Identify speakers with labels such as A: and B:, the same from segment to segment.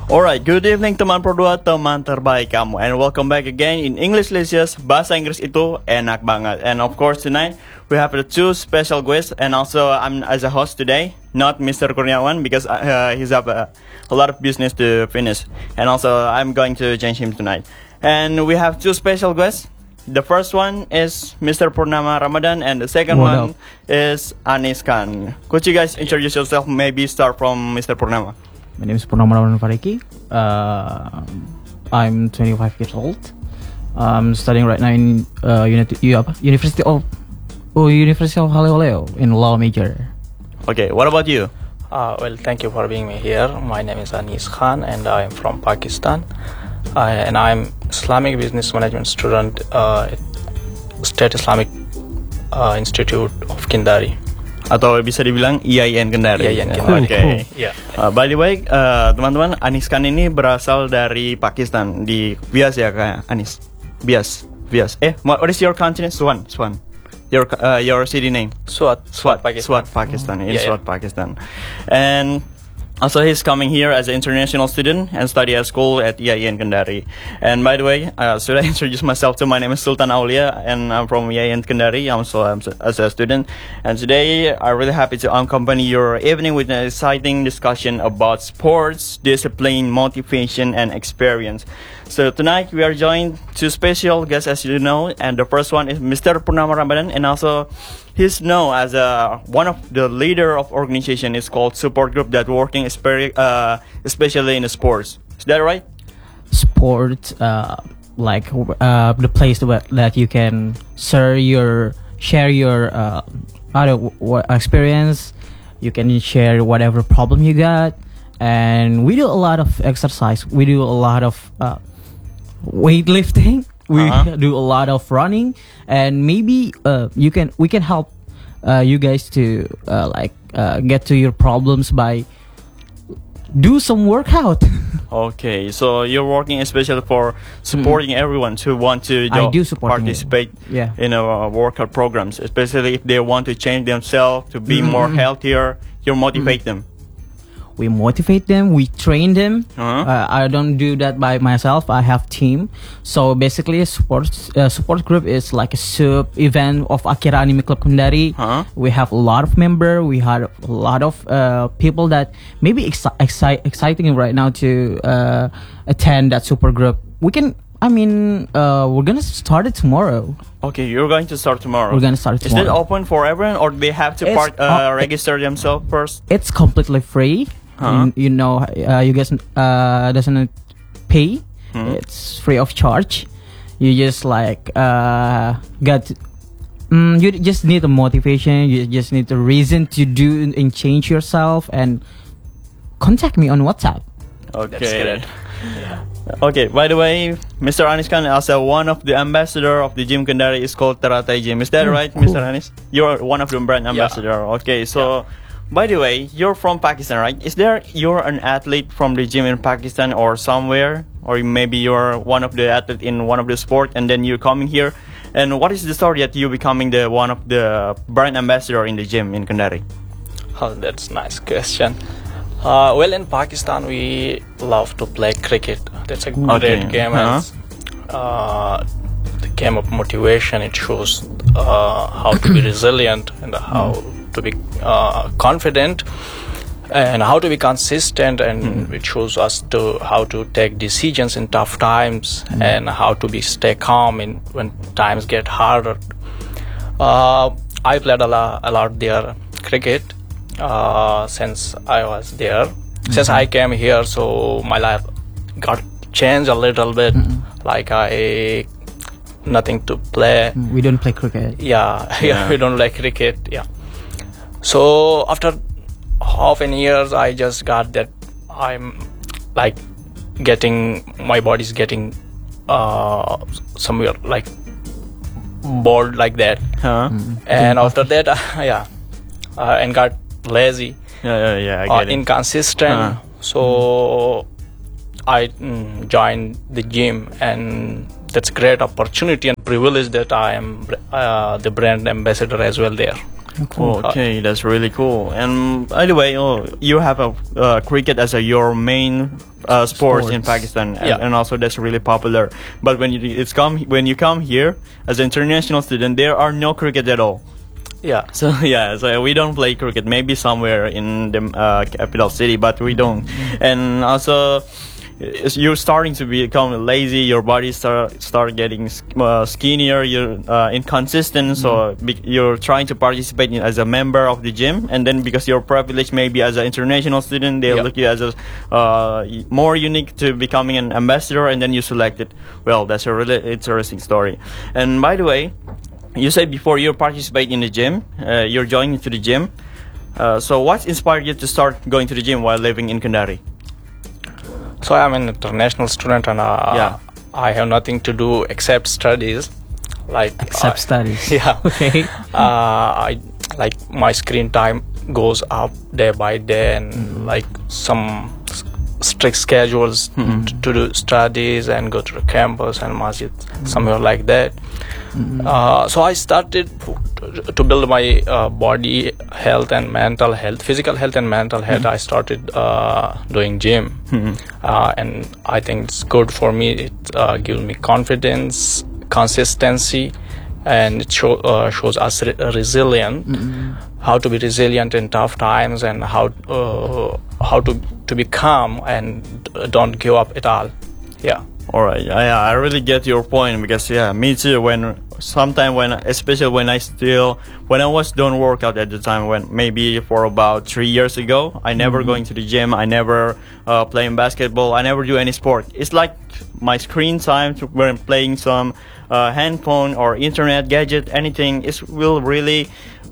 A: Alright, good evening teman perdua, teman terbaik kamu, and welcome back again in English Licious. Bahasa Inggris itu enak banget. And of course tonight we have the two special guests, and also I'm as a host today, not Mr. Kurniawan because he's have a lot of business to finish, and also I'm going to change him tonight. And we have two special guests. The first one is Mr. Purnama Ramadan, and the second one is Anis Khan. Could you guys introduce yourself? Maybe start from Mr. Purnama.
B: My name is Purnama Ramadan Fariki. I'm 25 years old. I'm studying right now in University of Haleo in law major.
A: Okay, what about you?
C: Well, thank you for being me here. My name is Anis Khan, and I am from Pakistan. And I'm Islamic Business Management student at State Islamic Institute of Kendari.
A: Atau bisa dibilang IAIN Kendari.
C: IAIN Kendari.
A: Okay.
C: Yeah.
A: By the way, teman-teman, Anis Khan ini berasal dari Pakistan, di Bias ya kayak Anis. Bias. What is your country? Swan. Your city name?
C: Swat, Pakistan.
A: Swat, Pakistan. In
C: Yeah.
A: Swat, Pakistan. And also, he's coming here as an international student and study at school at IAIN Kendari. And by the way, should I introduce myself too? My name is Sultan Aulia, and I'm from IAIN Kendari. I'm as a student. And today, I'm really happy to accompany your evening with an exciting discussion about sports, discipline, motivation, and experience. So tonight, we are joined two special guests, as you know. And the first one is Mr. Purnama Ramadan, and also he's known as one of the leader of organization. It's called support group that working especially in the sports. Is that right?
B: Sport, the place that you can share your experience. You can share whatever problem you got, and we do a lot of exercise. We do a lot of weightlifting. We do a lot of running, and maybe we can help you guys to get to your problems by do some workout.
A: Okay, so you're working especially for supporting everyone who want to participate in our workout programs, especially if they want to change themselves to be more healthier. You motivate them.
B: We motivate them, we train them. I don't do that by myself. I have team. So basically, a support group is like a sub event of Akira Anime Club Kendari. We have a lot of members. We have a lot of people that maybe exciting right now to attend that support group. We're gonna start it tomorrow.
A: Okay, you're going to start tomorrow.
B: We're gonna start tomorrow.
A: Is it open for everyone, or they have to register themselves first?
B: It's completely free. You guys doesn't pay. It's free of charge. You just you just need a motivation. You just need a reason to do and change yourself, and contact me on WhatsApp.
A: Okay.
C: That's great.
A: Okay, by the way, Mr. Anis Khan, as one of the ambassador of the Gym Kendari, is called Teratai Gym. Is that right, cool. Mr. Anis? You're one of the brand ambassador. Yeah. Okay, so by the way, you're from Pakistan, right? You're an athlete from the gym in Pakistan or somewhere, or maybe you're one of the athletes in one of the sport, and then you're coming here. And what is the story that you becoming one of the brand ambassador in the gym in Kendari?
C: Oh, that's a nice question. Well, in Pakistan, we love to play cricket. That's a great game. The game of motivation. It shows how to be resilient and how to be confident and how to be consistent. And it shows us how to take decisions in tough times and how to stay calm when times get harder. I played a lot there cricket. Since I was there, since I came here, so my life got changed a little bit. Like nothing to play.
B: We don't play cricket.
C: Yeah, we don't like cricket. Yeah. So after half an years, I just got that I'm my body's getting somewhere like bored like that. And after that, and got lazy,
A: I get it.
C: inconsistent. So I joined the gym, and that's a great opportunity and privilege that I am the brand ambassador as well there.
B: Cool.
A: Okay, that's really cool. And by the way, you have a cricket as your main sport in Pakistan, and also that's really popular. But when you come here as an international student, there are no cricket at all.
C: Yeah.
A: So so we don't play cricket. Maybe somewhere in the capital city, but we don't. And also, you're starting to become lazy. Your body start getting skinnier. You're inconsistent. So you're trying to participate as a member of the gym, and then because you're privileged, maybe as an international student, they look you as a more unique to becoming an ambassador, and then you select it. Well, that's a really interesting story. And by the way, you said before you participate in the gym, you're joining to the gym. So what inspired you to start going to the gym while living in Kendari?
C: So I'm an international student, and I have nothing to do except studies.
B: Studies.
C: Yeah.
B: Okay.
C: I like my screen time goes up day by day, and like some strict schedules to do studies and go to the campus and masjid, somewhere like that. So I started to build my body health and mental health, physical health and mental health. I started doing gym, and I think it's good for me. It gives me confidence, consistency, and it shows us resilient, how to be resilient in tough times, and how to be calm and don't give up at all. Yeah.
A: All right. I really get your point, because me too. Especially when I was doing workout at the time, when maybe for about 3 years ago, I never going to the gym. I never playing basketball. I never do any sport. It's like my screen time when playing some handphone or internet gadget, anything. It will really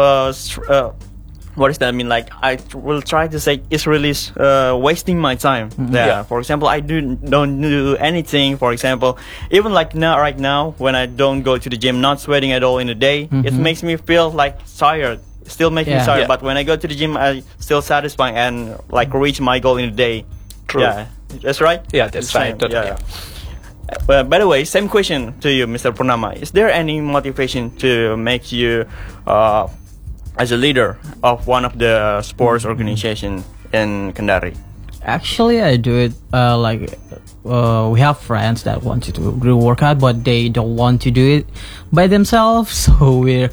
A: what does that mean? Like, I will try to say it's really wasting my time. For example, I don't do anything. For example, even like right now, when I don't go to the gym, not sweating at all in the day, it makes me feel like tired. Still makes me tired. But when I go to the gym, I still satisfied and like reach my goal in the day.
C: True.
A: Yeah, that's right.
C: Yeah, that's right.
A: Yeah. By the way, same question to you, Mr. Purnama. Is there any motivation to make you as a leader of one of the sports organization in Kendari?
B: Actually, I do it we have friends that want to do workout, but they don't want to do it by themselves. So we're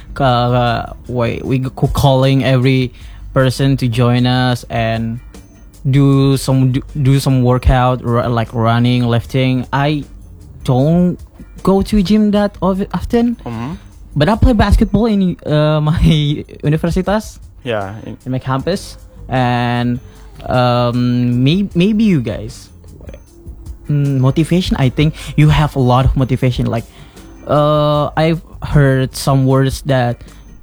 B: calling every person to join us and do some workout, like running, lifting. I don't go to gym that often. But I play basketball in my universitas.
A: Yeah,
B: in my campus, and maybe you guys motivation. I think you have a lot of motivation. Like I've heard some words that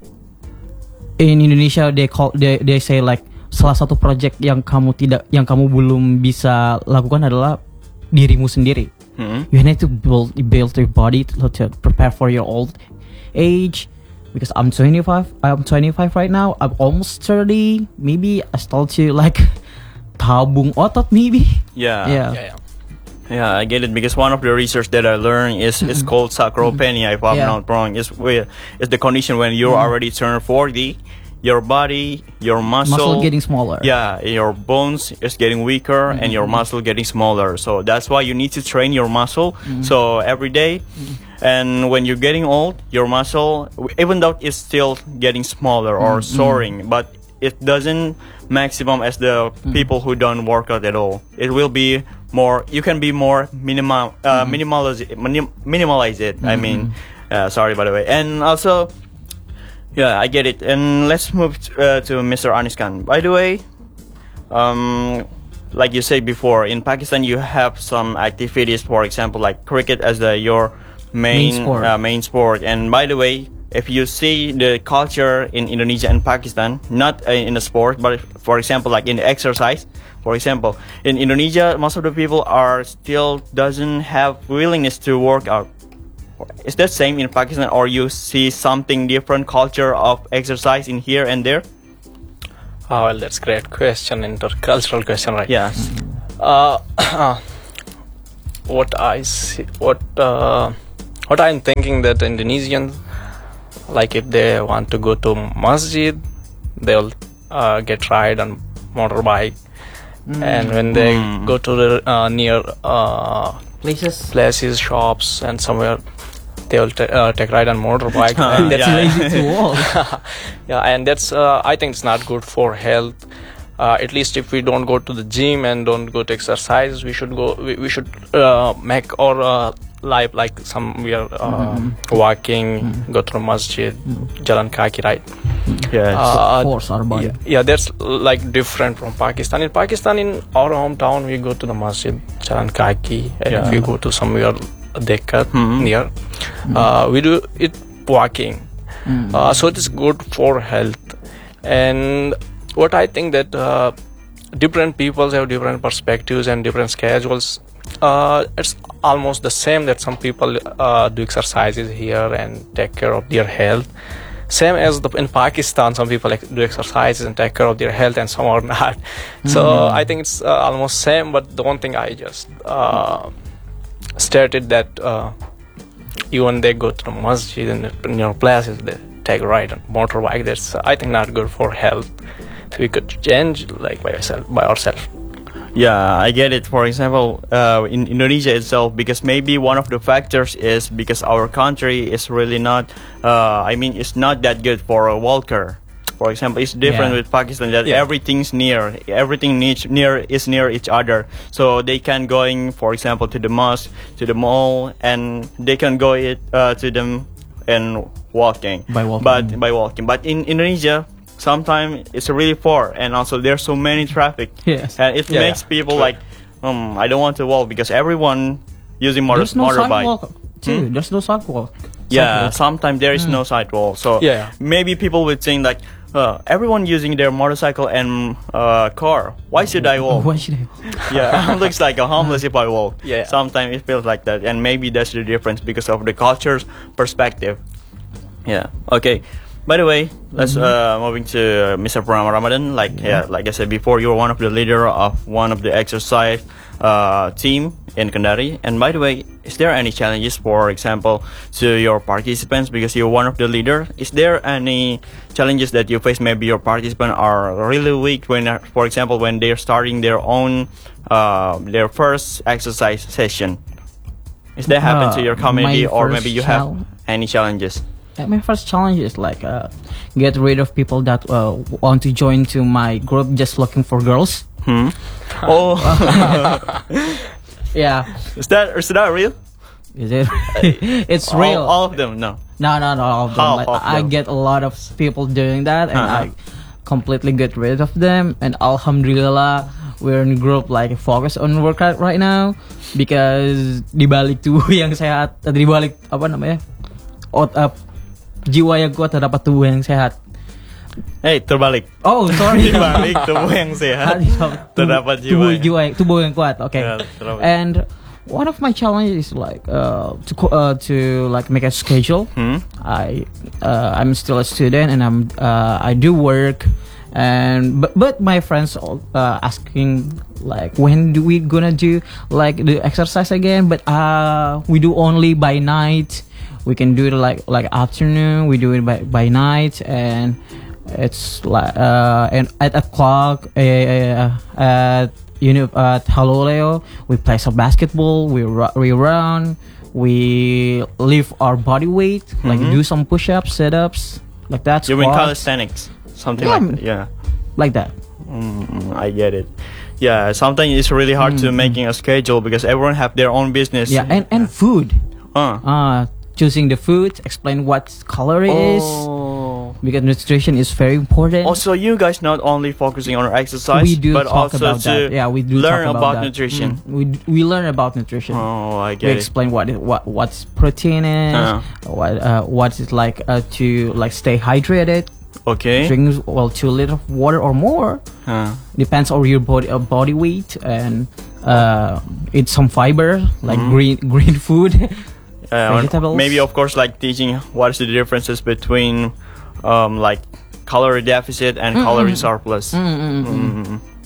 B: in Indonesia they say like salah satu project yang kamu belum bisa lakukan adalah dirimu sendiri. You need to build your body to prepare for your old age, because I'm 25 right now. I'm almost 30. Maybe I start to like tabung otot maybe.
A: Yeah, I get it, because one of the research that I learned is it's called sarcopenia, if I'm not wrong. It's the condition when you already turn 40. Your body, your muscle
B: getting smaller.
A: Yeah, your bones is getting weaker and your muscle getting smaller. So that's why you need to train your muscle. So every day, and when you're getting old, your muscle, even though it's still getting smaller or soaring, but it doesn't maximum as the people who don't work out at all. It will be more. You can be more minimalize it. I mean, sorry by the way, and also. Yeah, I get it. And let's move to Mr. Anis Khan. By the way, like you said before, in Pakistan you have some activities, for example, like cricket as your main sport. And by the way, if you see the culture in Indonesia and Pakistan, not in the sport, but for example, like in the exercise. For example, in Indonesia, most of the people are still doesn't have willingness to work out. Is that same in Pakistan, or you see something different culture of exercise in here and there?
C: Oh, well, that's a great question, intercultural question, right?
A: Yes.
C: What I'm thinking that Indonesians Like if they want to go to masjid, they'll get ride on motorbike. And when they go to the near places, shops, and somewhere, they'll take ride on motorbike. And
B: That's lazy to walk.
C: yeah, and that's I think it's not good for health. At least if we don't go to the gym and don't go to exercise, we should go. We should make our life like somewhere walking, go to the masjid, jalan kaki, right?
A: Yeah.
B: Force our body.
C: Yeah, that's like different from Pakistan. In Pakistan, in our hometown, we go to the masjid, jalan kaki, and if we go to somewhere dekat near, we do it walking. So it is good for health. And what I think that different peoples have different perspectives and different schedules. It's almost the same that some people do exercises here and take care of their health. Same as in Pakistan, some people do exercises and take care of their health, and some are not. So I think it's almost same. But the one thing I just stated that even they go to the masjid and in places, they take a ride on motorbike. That's I think not good for health. So we could change like by ourselves.
A: Yeah, I get it. For example, in Indonesia itself, because maybe one of the factors is because our country is really not, it's not that good for a walker. For example, it's different with Pakistan that everything's near, everything is near each other. So they can going, for example, to the mosque, to the mall, and they can go to them and walking.
B: By walking.
A: But in Indonesia, sometimes it's really far, and also there's so many traffic.
B: Yes.
A: And it makes people like, I don't want to walk because everyone using
B: There's no
A: motorbike.
B: sidewalk too. There's no sidewalk.
A: Yeah, sometimes there is no sidewalk. So maybe people would think like, everyone using their motorcycle and car. Why should I walk?
B: Why should I walk?
A: Yeah, looks like a homeless if I walk.
C: Yeah.
A: Sometimes it feels like that, and maybe that's the difference because of the culture's perspective. Yeah. Okay. By the way, let's moving to Mr. Purnama Ramadan. Like I said before, you're one of the leader of one of the exercise team in Kendari. And by the way, is there any challenges, for example, to your participants because you're one of the leader? Is there any challenges that you face? Maybe your participants are really weak when, for example, when they're starting their own their first exercise session. Is that happen to your community, or maybe you have any challenges?
B: My first challenge is like get rid of people that want to join to my group just looking for girls.
A: Oh,
B: yeah.
A: Is that real?
B: Is it? It's real.
A: All of them? No.
B: No, not all of them.
A: Half
B: Like,
A: of
B: I
A: them.
B: get a lot of people doing that, and I completely get rid of them. And Alhamdulillah, we're in group like focus on workout right now because dibalik tubuh yang sehat, dibalik apa namanya, jiwa yang kuat terdapat tubuh yang sehat.
A: Hey, terbalik.
B: Oh, sorry.
A: Dibalik tubuh yang sehat terdapat
B: tubuh yang kuat. Okay.
A: Yeah,
B: and one of my challenges is like to like make a schedule. I'm still a student and I do work, and but my friends asking like when do we gonna do like the exercise again? But we do only by night. We can do it like afternoon. We do it by night, and it's like and at o'clock at Haloleo we play some basketball. We run. We lift our body weight, like do some push-ups, sit-ups, like that.
A: You mean calisthenics, something like that. Yeah,
B: like that.
A: I get it. Yeah, sometimes it's really hard to making a schedule because everyone have their own business.
B: Yeah, and food. Choosing the food, explain what calorie is, because nutrition is very important.
A: Also, you guys not only focusing on exercise,
B: we do
A: but
B: talk
A: also
B: about
A: to
B: that. Yeah, we do
A: learn
B: talk
A: about
B: that.
A: nutrition.
B: We learn about nutrition.
A: Oh, I
B: We
A: get it.
B: explain what's protein is, what is like to like stay hydrated.
A: Okay.
B: Drink 2 liters of water or more. Depends on your body weight, and eat some fiber like green food. Vegetables.
A: Maybe of course like teaching what is the differences between like calorie deficit and calorie surplus.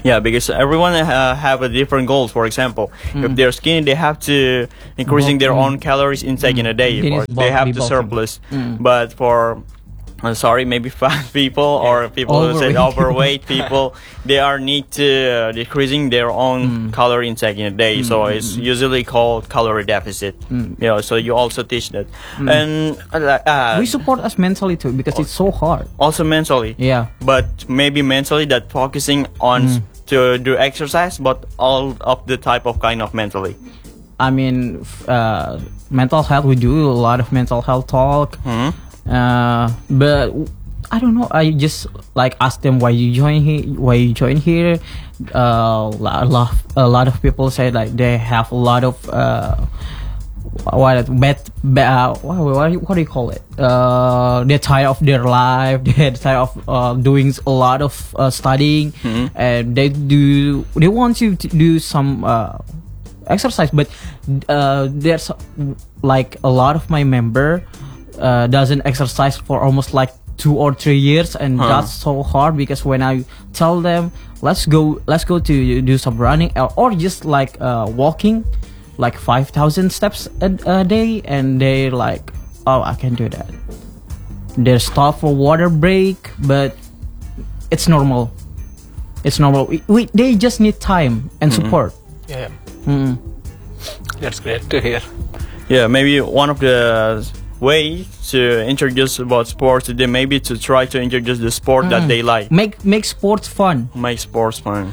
A: Yeah, because everyone have a different goals. For example, if they're skinny, they have to increasing their own calories intake in a day, or they have to surplus. But for sorry, maybe fat people or people who say overweight people, they are need to decreasing their own calorie intake in a day. So it's usually called calorie deficit. You know, so you also teach that, and
B: we support us mentally too because it's so hard.
A: Also mentally,
B: yeah.
A: But maybe mentally that focusing on to do exercise, but all of the type of kind of mentally.
B: I mean, mental health. We do a lot of mental health talk. But I don't know. I just like ask them why you join here. Why you join here? A lot of people say like they have a lot of what do you call it? They're tired of their life. They're tired of doing a lot of studying, and they want you to do some exercise. But there's like a lot of my member doesn't exercise for almost like 2 or 3 years, and that's so hard because when I tell them let's go to do some running or just like walking like 5,000 steps a day, and they're like, oh, I can do that. They stop for water break, but it's normal. They just need time and support.
C: Yeah. That's great to hear.
A: Yeah, maybe one of the way to introduce about sports today, maybe to try to introduce the sport that they like.
B: Make sports fun.
A: Make sports fun.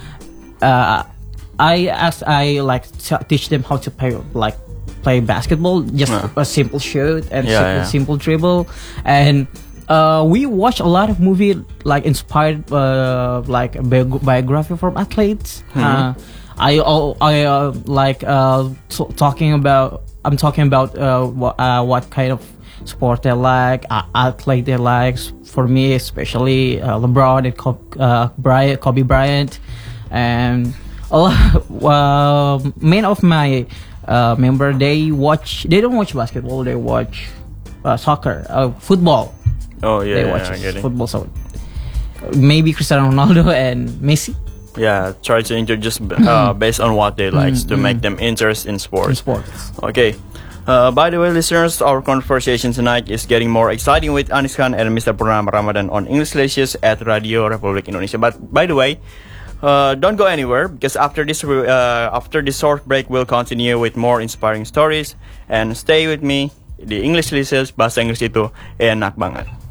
B: I like teach them how to play basketball, just a simple shoot and simple dribble, and we watch a lot of movie like inspired like biography from athletes. I'm talking about what kind of sport they like, athlete they like. For me, especially LeBron and Kobe Bryant, and a lot. Many of my member they don't watch basketball. They watch soccer, football.
A: Oh yeah,
B: they watch football. So maybe Cristiano Ronaldo and Messi.
A: Yeah, try to introduce based on what they like to make them interested in sports. Okay. By the way, listeners, our conversation tonight is getting more exciting with Anis Khan and Mr. Purnama Ramadan on English Lecious at Radio Republik Indonesia. But by the way, don't go anywhere because after this short break, we'll continue with more inspiring stories. And stay with me. Di English Lecious, bahasa Inggris itu enak banget.